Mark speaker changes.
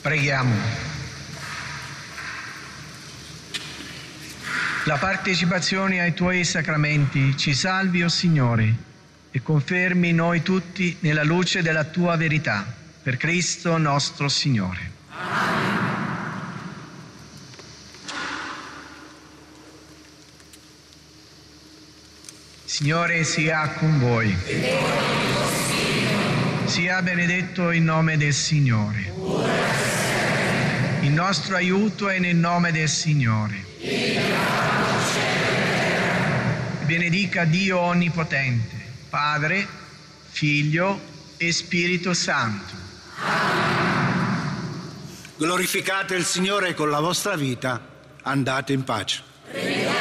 Speaker 1: Preghiamo. La partecipazione ai Tuoi sacramenti ci salvi, o Signore, e confermi noi tutti nella luce della Tua verità. Per Cristo nostro Signore.
Speaker 2: Amen.
Speaker 1: Signore sia con voi. Sia benedetto il nome del Signore. Il nostro aiuto è nel nome del Signore. Benedica Dio Onnipotente, Padre, Figlio e Spirito Santo.
Speaker 3: Glorificate il Signore con la vostra vita, andate in pace.